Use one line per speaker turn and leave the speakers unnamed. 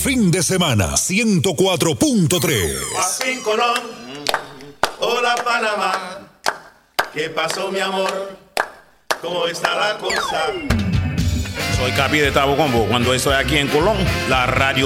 fin de semana. 104.3.
Aquí en Colón, hola Panamá, ¿qué pasó mi amor? ¿Cómo está la cosa?
Soy Capi de Tabo Combo. Cuando estoy aquí en Colón, la radio